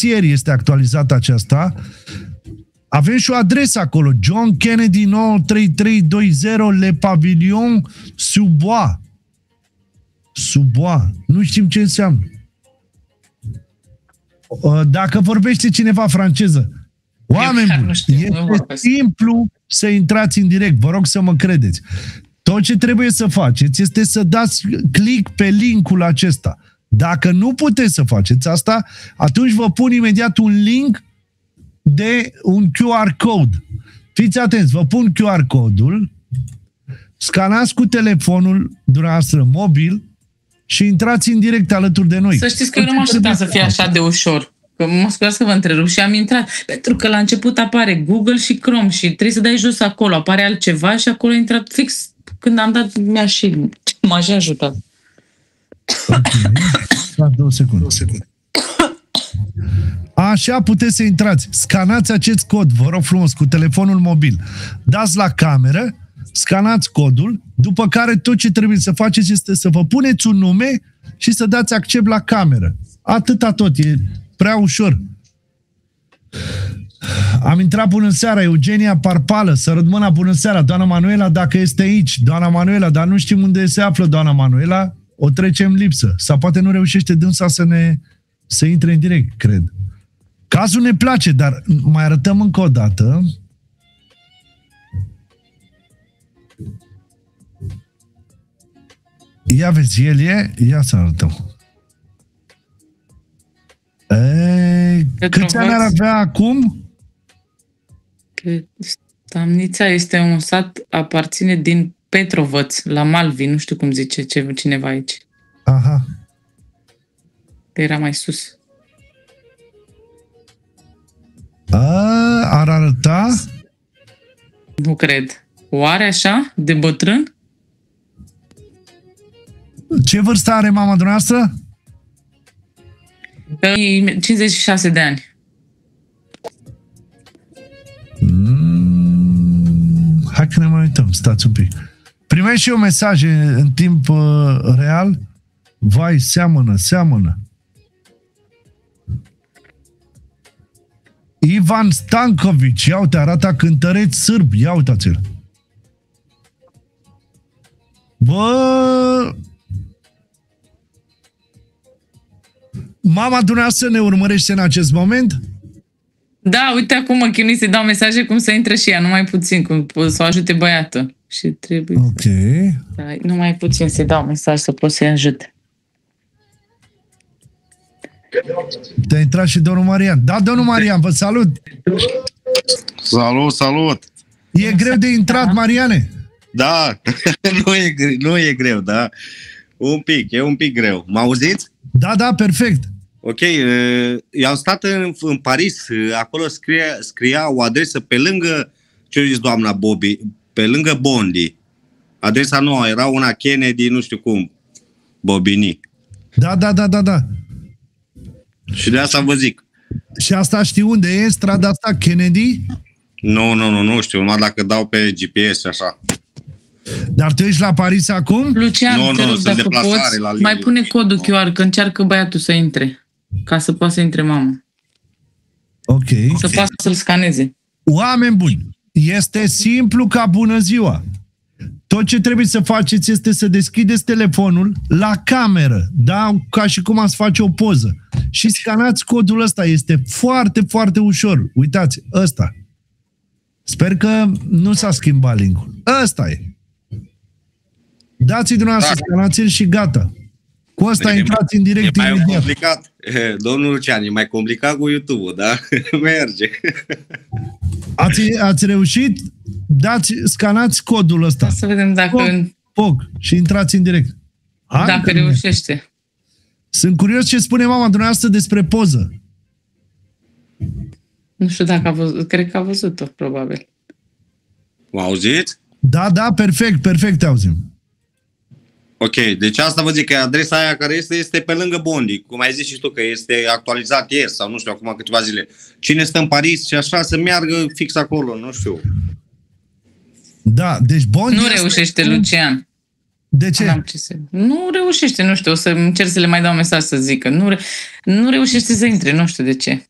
fix ieri este actualizată aceasta. Avem și o adresă acolo. John Kennedy 93320 Le Pavillon Subois. Subois. Nu știm ce înseamnă. Dacă vorbește cineva franceză, oameni buni, este simplu să intrați în direct. Vă rog să mă credeți. Tot ce trebuie să faceți este să dați click pe linkul acesta. Dacă nu puteți să faceți asta, atunci vă pun imediat un link de un QR code. Fiți atenți, vă pun QR code-ul, scanați cu telefonul dumneavoastră mobil și intrați în direct alături de noi. Să știți că eu nu mă așteptam să fie așa de ușor. Că mă scuzați că vă întrerup și am intrat. Pentru că la început apare Google și Chrome și trebuie să dai jos acolo. Apare altceva și acolo a intrat fix când am dat m-a și ajutat. Okay. 2 secunde. Așa puteți să intrați. Scanați acest cod, vă rog frumos, cu telefonul mobil. Dați la cameră, scanați codul, după care tot ce trebuie să faceți este să vă puneți un nume și să dați accept la cameră. Atâta tot, e prea ușor. Am intrat bună seara, Eugenia Parpală, sărut mâna, bună seara, doamna Manuela, dacă este aici, doamna Manuela, dar nu știm unde se află doamna Manuela, o trecem lipsă. Sau poate nu reușește dânsa să intre în direct, cred. Cazul ne place, dar mai arătăm încă o dată. Ia vezi, el e, ia să arătăm. Câți ani ar avea acum? Stamnița este un sat, aparține din Petrovăț, la Malvi, nu știu cum zice cineva aici. Aha. Era mai sus. Ar arăta? Nu cred. Oare așa? De bătrân? Ce vârstă are mama dumneavoastră? 56 de ani. Hai că ne mai uităm, stați un pic. Primești și eu mesaje în timp real? Vai, seamănă. Ivan Stanković, ia uite, arată cântăreț sârb, ia uitați-l. Bă! Mama dumneavoastră ne urmărește în acest moment? Da, uite acum mă chinui să-i dau mesaje cum să intre și ea, numai puțin, cum să o ajute băiatul. Și trebuie să... numai puțin să-i dau mesaj să pot să-i ajute. Te-a intrat și domnul Marian. Da, domnul Marian, vă salut! Salut! E greu de intrat, Mariane? Da, nu e greu, da. E un pic greu. Mă auziți? Da, perfect. Ok, eu am stat în Paris, acolo scria o adresă pe lângă, ce zis doamna Bobby, pe lângă Bondi. Adresa nouă era una Kennedy, nu știu cum, Bobini. Da. Și de asta vă zic. Și asta știi unde e, strada asta, Kennedy? Nu știu, numai dacă dau pe GPS și așa. Dar tu ești la Paris acum? Lucian, te rog, dacă poți, mai pune codul QR, că încearcă băiatul să intre, ca să poată să intre mama. Ok. Să poată să-l scaneze. Oameni buni, este simplu ca bună ziua. Tot ce trebuie să faceți este să deschideți telefonul la cameră, da? Ca și cum ați face o poză. Și scanați codul ăsta. Este foarte, foarte ușor. Uitați, ăsta. Sper că nu s-a schimbat link-ul. Ăsta e. Dați-i dumneavoastră, scanați-l și gata. Cu ăsta intrați în direct imediat. E mai complicat. Domnul Lucian, e mai complicat cu YouTube-ul, da? Merge. Ați reușit? Scanați codul ăsta. Să vedem dacă... Poc. Și intrați în direct. Dacă reușește. Sunt curios ce spune mama dumneavoastră despre poză. Nu știu dacă a văzut. Cred că a văzut-o, probabil. Mă auziți? Da, perfect te auzim. Ok, deci asta vă zic că adresa aia care este pe lângă Bondi. Cum ai zis și tu că este actualizat ieri sau nu știu, acum câteva zile. Cine stă în Paris și așa să meargă fix acolo, nu știu. Da, deci Bondi... Nu reușește, Lucian. De ce? Nu reușește, nu știu, o să încerc să le mai dau mesaj să zică. Nu reușește să intre, nu știu de ce.